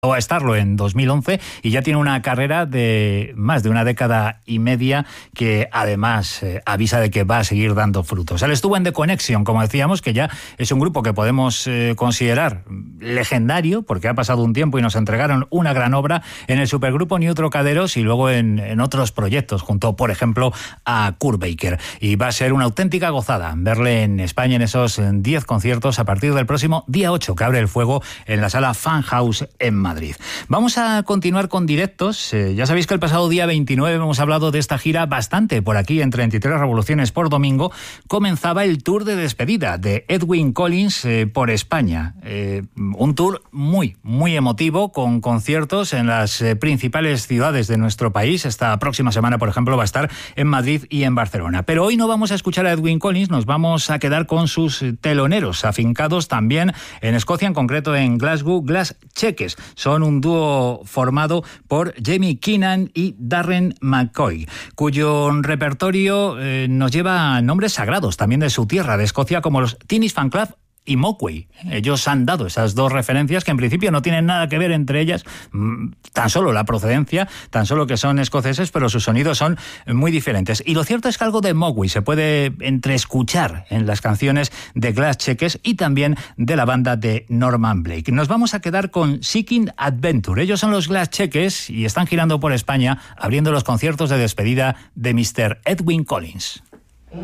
a estarlo en 2011 y ya tiene una carrera de más de una década y media que además avisa de que va a seguir dando frutos. Él estuvo en The Connection, como decíamos, que ya es un grupo que podemos considerar legendario porque ha pasado un tiempo y nos entregaron una gran obra en el supergrupo New Trocaderos y luego en otros proyectos, junto, por ejemplo, a Kurt Baker. Y va a ser una auténtica gozada verle en España en esos 10 conciertos a partir del próximo día 8, que abre el fuego en la sala Fan House en Madrid. Vamos a continuar con directos. Ya sabéis que el pasado día 29 hemos hablado de esta gira bastante por aquí, en 33 revoluciones por domingo. Comenzaba el tour de despedida de Edwyn Collins por España. Un tour muy emotivo, con conciertos en las principales ciudades de nuestro país. Esta próxima semana, por ejemplo, va a estar en Madrid y en Barcelona. Pero hoy no vamos a escuchar a Edwyn Collins, nos vamos a quedar con sus teloneros, afincados también en Escocia, en concreto en Glasgow, Glass Cheques. Son un dúo formado por Jamie Keenan y Darren McCoy, cuyo repertorio nos lleva a nombres sagrados también de su tierra, de Escocia, como los Teenage Fanclub y Mogwai. Ellos han dado esas dos referencias que en principio no tienen nada que ver entre ellas, tan solo la procedencia, tan solo que son escoceses, pero sus sonidos son muy diferentes. Y lo cierto es que algo de Mogwai se puede entreescuchar en las canciones de Glass Cheques y también de la banda de Norman Blake. Nos vamos a quedar con Seeking Adventure. Ellos son los Glass Cheques y están girando por España abriendo los conciertos de despedida de Mr. Edwyn Collins.